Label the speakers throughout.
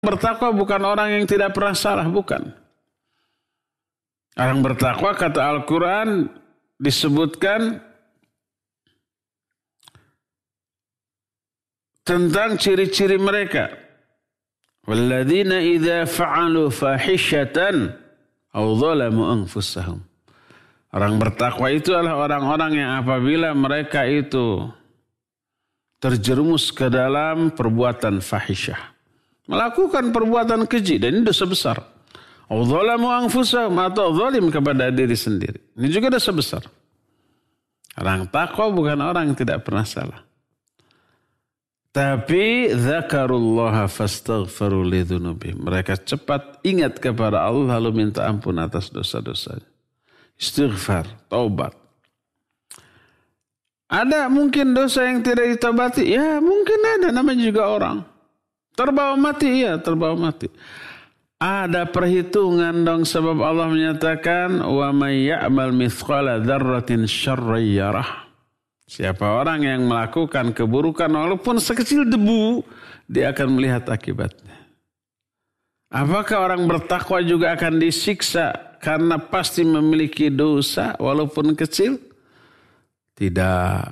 Speaker 1: Bertakwa bukan orang yang tidak pernah salah, bukan. Orang bertakwa kata Al-Quran disebutkan tentang ciri-ciri mereka. Walladzina idza fa'alu fahishatan aw zalamu anfusahum. Orang bertakwa itu adalah orang-orang yang apabila mereka itu terjerumus ke dalam perbuatan fahisyah, melakukan perbuatan keji, dan ini dosa besar. Aw zalamu anfusahum, atau zalim kepada diri sendiri. Ini juga dosa besar. Orang takwa bukan orang yang tidak pernah salah. Tapi dzakarullaha fastaghfiru lidzunubihim. Mereka cepat ingat kepada Allah lalu minta ampun atas dosa-dosanya. Istighfar, taubat. Ada mungkin dosa yang tidak ditobati? Ya mungkin ada, namanya juga orang. Terbawa mati, ya terbawa mati. Ada perhitungan dong, sebab Allah menyatakan wa may ya'mal mithqala dzarratin syarran yarah. Siapa orang yang melakukan keburukan walaupun sekecil debu, dia akan melihat akibatnya. Apakah orang bertakwa juga akan disiksa karena pasti memiliki dosa walaupun kecil? Tidak.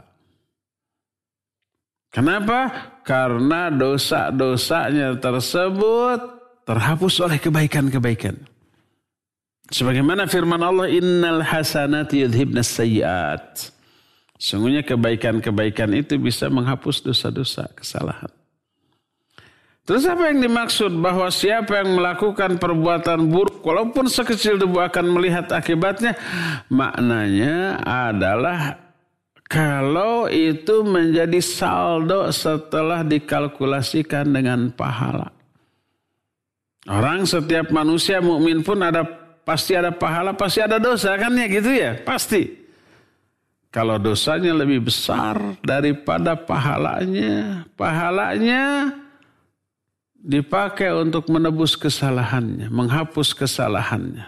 Speaker 1: Kenapa? Karena dosa-dosanya tersebut terhapus oleh kebaikan-kebaikan. Sebagaimana firman Allah, innal hasanati yudhibnas sayyi'at. Sungguhnya kebaikan-kebaikan itu bisa menghapus dosa-dosa, kesalahan. Terus apa yang dimaksud? Bahwa siapa yang melakukan perbuatan buruk walaupun sekecil debu akan melihat akibatnya. Maknanya adalah kalau itu menjadi saldo setelah dikalkulasikan dengan pahala. Orang, setiap manusia mukmin pun pasti ada pahala, pasti ada dosa, kan ya gitu ya? Pasti. Kalau dosanya lebih besar daripada pahalanya, pahalanya dipakai untuk menebus kesalahannya, menghapus kesalahannya.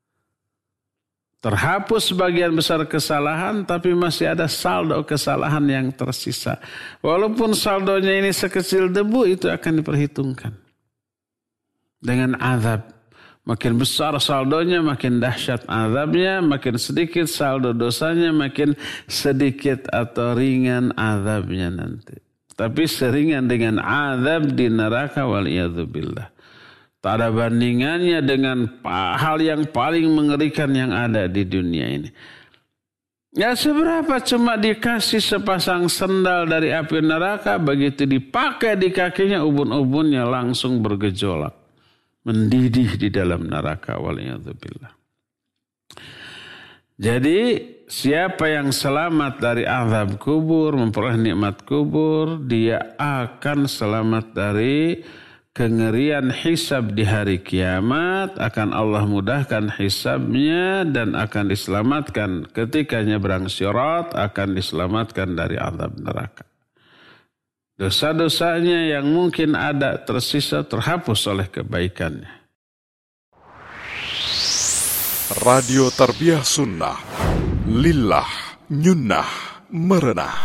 Speaker 1: Terhapus sebagian besar kesalahan, tapi masih ada saldo kesalahan yang tersisa. Walaupun saldonya ini sekecil debu, itu akan diperhitungkan dengan azab. Makin besar saldonya, makin dahsyat azabnya. Makin sedikit saldo dosanya, makin sedikit atau ringan azabnya nanti. Tapi seringan dengan azab di neraka, waliyadzubillah. Tak ada bandingannya dengan hal yang paling mengerikan yang ada di dunia ini. Ya seberapa cuma dikasih sepasang sendal dari api neraka, begitu dipakai di kakinya, ubun-ubunnya langsung bergejolak. Mendidih di dalam neraka, waliyadzubillah. Jadi siapa yang selamat dari azab kubur, memperoleh nikmat kubur, dia akan selamat dari kengerian hisab di hari kiamat. Akan Allah mudahkan hisabnya dan akan diselamatkan ketika nyebrang sirat, akan diselamatkan dari azab neraka. Dosa-dosanya yang mungkin ada tersisa terhapus oleh kebaikannya.
Speaker 2: Radio Tarbiyah Sunnah, lillah, nyunnah, merenah.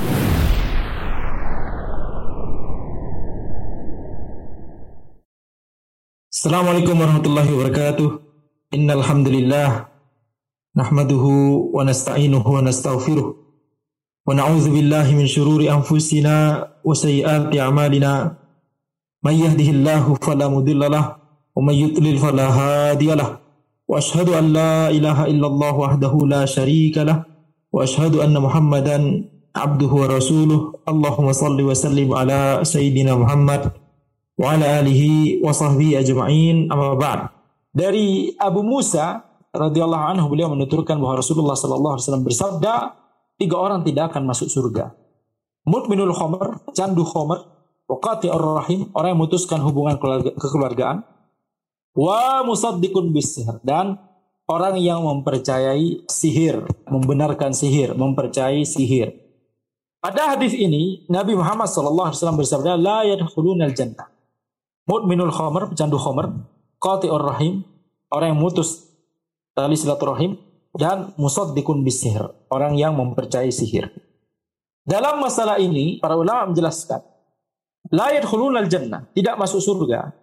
Speaker 3: Assalamualaikum warahmatullahi wabarakatuh. Innal hamdalillah nahmaduhu wa nasta'inuhu wa nastaghfiruh. Wa na'udzu billahi min syururi anfusina wa sayyiati a'malina. May yahdihillahu fala mudilla lahu wa may yudlil fala hadiya lahu. Wa asyhadu an la ilaha illallah wahdahu la syarika lahu wa asyhadu anna Muhammadan abduhu wa rasuluh. Allahumma shalli wa sallim ala sayyidina Muhammad wa ala alihi wa sahbihi ajma'in, amma ba'd. Dari Abu Musa radhiyallahu anhu, beliau menuturkan bahwa Rasulullah sallallahu alaihi wasallam bersabda, 3 orang tidak akan masuk surga. Mudminul khamr, candu khamr, wa qati'ur rahim, orang yang memutuskan hubungan kekeluargaan, wa musaddiqun bis-sihr, dan orang yang mempercayai sihir, membenarkan sihir, mempercayai sihir. Pada hadis ini Nabi Muhammad sallallahu alaihi wasallam bersabda, la yadkhulunal jannah. Mudminul khamr, pecandu khamr, qati'ur rahim, orang yang memutus tali silaturahim, dan musaddiqun bis-sihr, orang yang mempercayai sihir. Dalam masalah ini para ulama menjelaskan, la yadkhulunal jannah, tidak masuk surga